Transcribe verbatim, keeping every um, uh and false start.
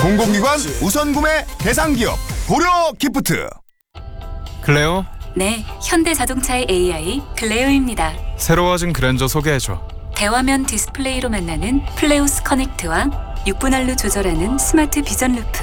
공공기관 우선 구매 대상 기업 고려 기프트. 클레오, 네, 현대자동차의 에이아이 클레오입니다. 새로워진 그랜저 소개해줘. 대화면 디스플레이로 만나는 플레우스 커넥트와 육 분할로 조절하는 스마트 비전 루프,